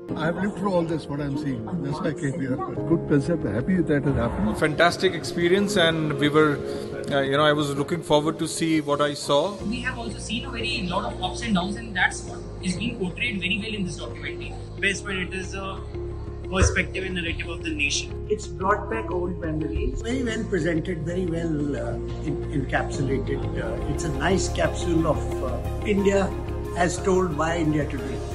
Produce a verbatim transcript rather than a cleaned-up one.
I've lived through all this, what I'm seeing. That's why I came here. Good concept. Happy that has happened. Fantastic experience, and we were, uh, you know, I was looking forward to see what I saw. We have also seen a very lot of ups and downs, and that's what is being portrayed very well in this documentary. Best when it is a perspective and narrative of the nation. It's brought back old memories. Very well presented, very well uh, in, encapsulated. Uh, it's a nice capsule of uh, India as told by India today.